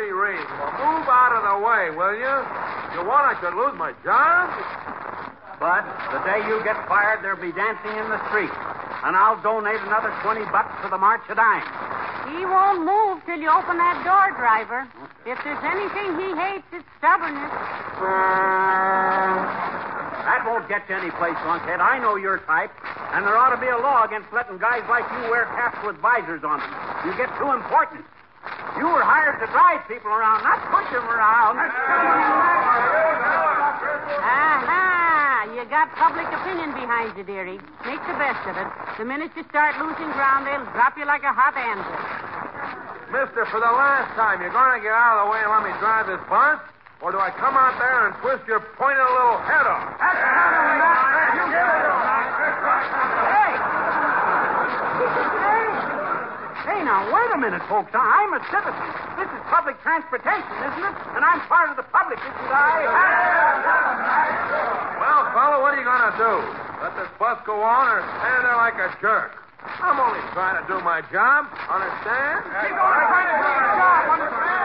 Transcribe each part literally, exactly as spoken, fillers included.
Murphy Reed. Well, move out of the way, will you? You want I could lose my job? But the day you get fired, there'll be dancing in the street. And I'll donate another twenty bucks to the March of Dimes. He won't move till you open that door, driver. If there's anything he hates, it's stubbornness. That won't get you any place, lunkhead. I know your type. And there ought to be a law against letting guys like you wear caps with visors on them. You get too important. You were hired to drive people around, not push them around. Aha! You got public opinion behind you, dearie. Make the best of it. The minute you start losing ground, they'll drop you like a hot anvil. Mister, for the last time, you're going to get out of the way and let me drive this bus? Or do I come out there and twist your pointed little head off? Hey! Hey, now, wait a minute, folks. I'm a citizen. This is public transportation, isn't it? And I'm part of the public, isn't I? Well, fella, what are you going to do? Let this bus go on or stand there like a jerk? I'm only trying to do my job. Understand? Keep on trying to do your job, understand?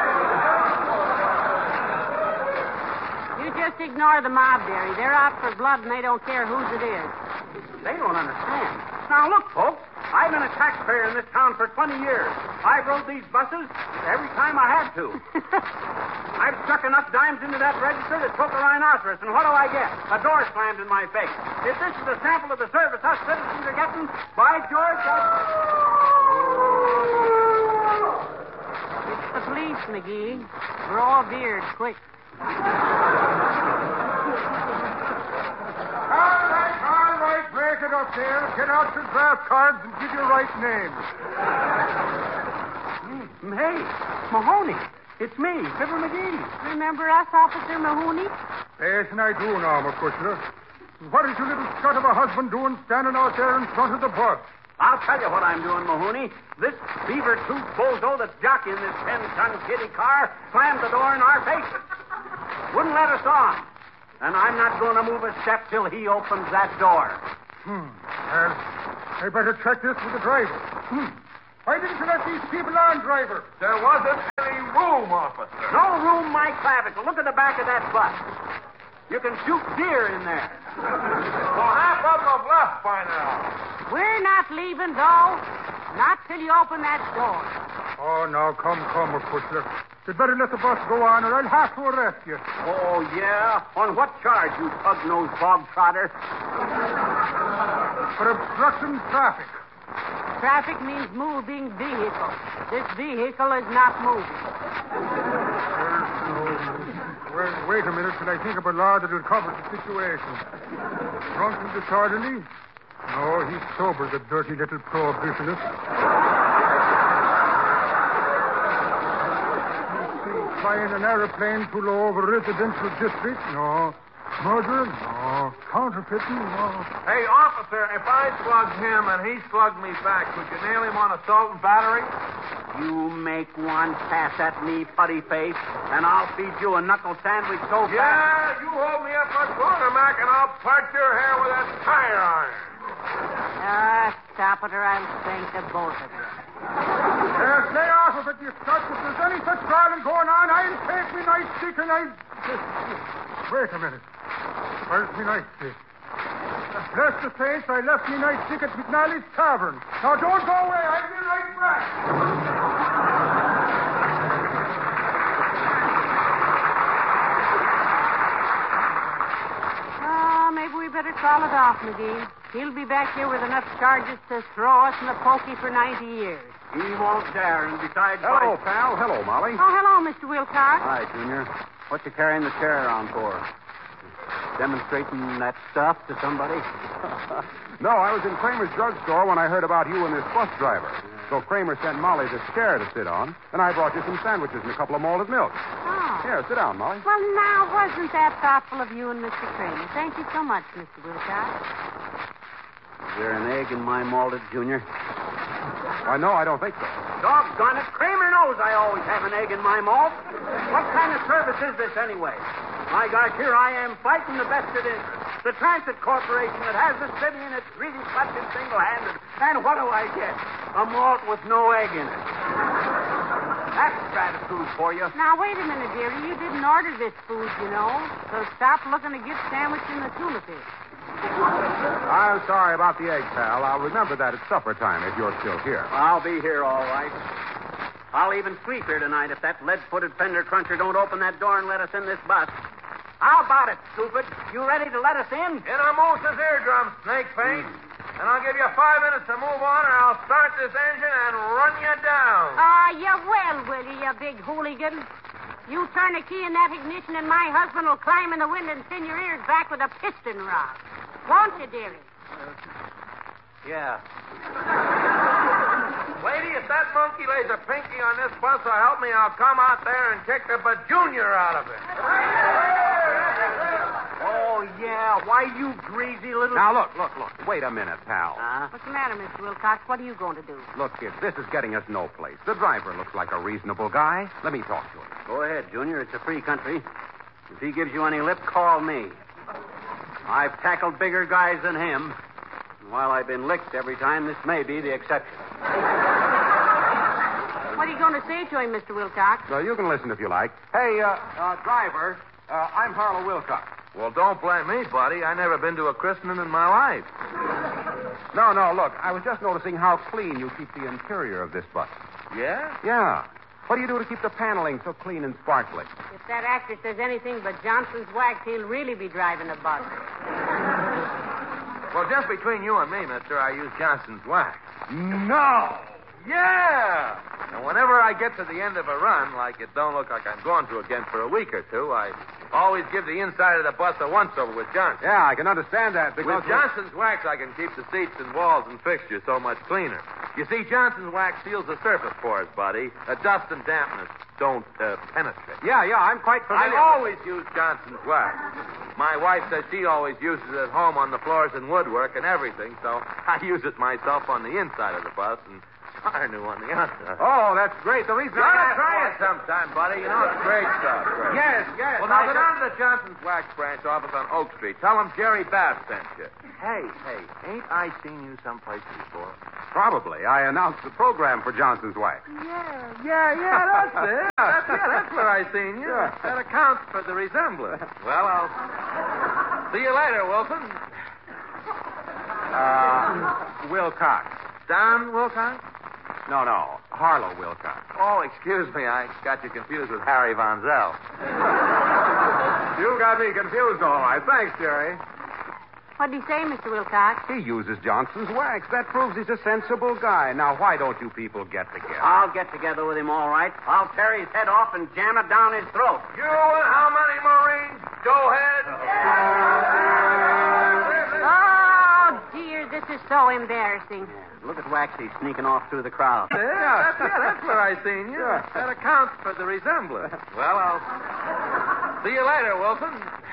You just ignore the mob, dearie. They're out for blood, and they don't care whose it is. They don't understand. Now, look, folks. I've been a taxpayer in this town for twenty years. I've rode these buses every time I had to. I've stuck enough dimes into that register to choke a rhinoceros, and what do I get? A door slammed in my face. If this is a sample of the service us citizens are getting, by George, that's... It's the police, McGee. Draw a beard, quick. Break it up there. Get out your draft cards and give your right name. Hey, Mahoney. It's me, Fibber McGee. Remember us, Officer Mahoney? Yes, and I do now, McCutchener. What is your little scut of a husband doing standing out there in front of the bus? I'll tell you what I'm doing, Mahoney. This beaver-toothed bozo that's jockeying this ten-ton kiddie car slammed the door in our faces. Wouldn't let us on. And I'm not going to move a step till he opens that door. Hmm. Well, I better check this with the driver. Hmm. Why didn't you let these people on, driver? There wasn't any room, officer. No room, my clavicle. Look at the back of that bus. You can shoot deer in there. Well, half of them have left by now. We're not leaving, though. Not till you open that door. Oh, now, come, come, McCutchener. You'd better let the bus go on, or I'll have to arrest you. Oh, yeah? On what charge, you pug-nosed bog-trotter? For obstructing traffic. Traffic means moving vehicle. This vehicle is not moving. Well, wait a minute till I think of a law that will cover the situation. Drunk and disorderly? No, he's sober, the dirty little prohibitionist. Flying an aeroplane too low over a residential district? No. Murder? No. Counterfeiting? No. Hey, officer, if I slugged him and he slugged me back, could you nail him on assault and battery? You make one pass at me, putty face, and I'll feed you a knuckle sandwich so fast. Yeah, you hold me up a corner, Mac, and I'll part your hair with that tire iron. Ah, stop it or I'll spank the both of you. Yes, lay off of it, you studs. If there's any such brawling going on, I'll take me nightstick and I'll... Wait a minute. Where's me nightstick? Bless the saints, I left me nightstick at McNally's Tavern. Now, don't go away. I'll be right back. Oh, maybe we better call it off, McGee. He'll be back here with enough charges to throw us in the pokey for ninety years. He won't dare, and besides... Hello, why- pal. Hello, Molly. Oh, hello, Mister Wilcox. Hi, Junior. What you carrying the chair around for? Demonstrating that stuff to somebody? No, I was in Kramer's drugstore when I heard about you and this bus driver. So Kramer sent Molly this chair to sit on, and I brought you some sandwiches and a couple of malted milk. Oh. Here, sit down, Molly. Well, now, wasn't that thoughtful of you and Mister Kramer? Thank you so much, Mister Wilcox. Is there an egg in my malted, Junior? Why, no, I don't think so. Doggone it. Kramer knows I always have an egg in my malt. What kind of service is this, anyway? My gosh, here I am fighting the vested interest. The Transit Corporation that has the city in its greedy clutches single-handed. And what do I get? A malt with no egg in it. That's gratitude for you. Now, wait a minute, dearie. You didn't order this food, you know. So stop looking to get sandwiched in the tuna fish. I'm sorry about the egg, pal. I'll remember that at supper time if you're still here. I'll be here, all right. I'll even sleep here tonight if that lead-footed fender cruncher don't open that door and let us in this bus. How about it, stupid? You ready to let us in? In a moose's eardrum, snake face. And I'll give you five minutes to move on, or I'll start this engine and run you down. Ah, you will, will you, you big hooligan? You turn the key in that ignition, and my husband will climb in the window and send your ears back with a piston rod. Won't you, dearie? Yeah. Lady, if that monkey lays a pinky on this bus, so help me, I'll come out there and kick the bajunior out of it. Oh, yeah. Why, you greasy little... Now, look, look, look. Wait a minute, pal. Huh? What's the matter, Mister Wilcox? What are you going to do? Look, kid, this is getting us no place. The driver looks like a reasonable guy. Let me talk to him. Go ahead, Junior. It's a free country. If he gives you any lip, call me. I've tackled bigger guys than him. And while I've been licked every time, this may be the exception. What are you going to say to him, Mister Wilcox? So you can listen if you like. Hey, uh, uh driver, uh, I'm Harlow Wilcox. Well, don't blame me, buddy. I never been to a christening in my life. No, no, look, I was just noticing how clean you keep the interior of this bus. Yeah? Yeah. What do you do to keep the paneling so clean and sparkly? If that actor says anything but Johnson's wax, he'll really be driving a bus. Well, just between you and me, mister, I use Johnson's wax. No! Yeah! And whenever I get to the end of a run, like it don't look like I'm going to again for a week or two, I always give the inside of the bus a once-over with Johnson. Yeah, I can understand that because... With Johnson's wax, I can keep the seats and walls and fixtures so much cleaner. You see, Johnson's wax seals the surface for us, buddy. Uh, dust and dampness don't uh, penetrate. Yeah, yeah, I'm quite I familiar. always use Johnson's wax. My wife says she always uses it at home on the floors and woodwork and everything, so I use it myself on the inside of the bus and darn new on the outside. Oh, that's great. The reason You ought to I... try it sometime, buddy. You know, it's great stuff. Great. Yes, yes. Well, now I- go down to the Johnson's Wax branch office on Oak Street. Tell them Jerry Bass sent you. Hey, hey, ain't I seen you someplace before? Probably. I announced the program for Johnson's Wax. Yeah, yeah, yeah, that's it. That's, yeah, that's where I seen you. Yeah. That accounts for the resemblance. Well, I'll see you later, Wilson. Uh, Wilcox. Don Wilcox? No, no. Harlow Wilcox. Oh, excuse me. I got you confused with Harry Von Zell. You got me confused, all right. Thanks, Jerry. What did he say, Mister Wilcox? He uses Johnson's wax. That proves he's a sensible guy. Now, why don't you people get together? I'll get together with him, all right. I'll tear his head off and jam it down his throat. You and how many Marines? Go ahead. Oh, dear, this is so embarrassing. Look at Waxy sneaking off through the crowd. Yeah, that's, yeah, that's where I seen you. Yeah. That accounts for the resemblance. Well, I'll see you later, Wilson.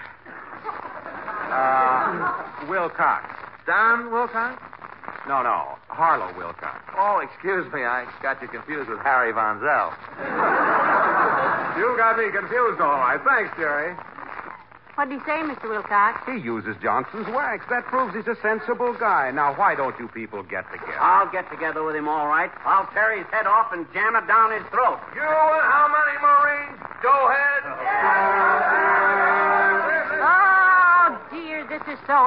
Uh, Wilcox. Don Wilcox? No, no. Harlow Wilcox. Oh, excuse me. I got you confused with Harry Von Zell. You got me confused, all right. Thanks, Jerry. What did he say, Mister Wilcox? He uses Johnson's wax. That proves he's a sensible guy. Now, why don't you people get together? I'll get together with him, all right. I'll tear his head off and jam it down his throat. You and how many Marines? Go ahead. Oh, dear, this is so